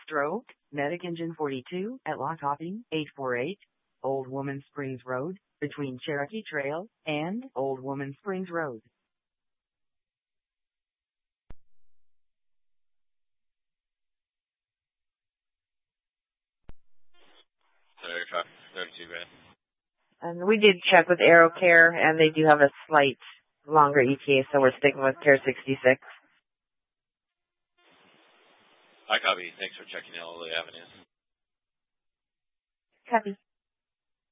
Stroke, Medic Engine 42 at Lock Hopping 848, Old Woman Springs Road, between Cherokee Trail and Old Woman Springs Road. Sorry, traffic, not too bad. And we did check with AeroCare, and they do have a slight longer ETA, so we're sticking with Care 66. I copy. Thanks for checking out all the avenues. Copy.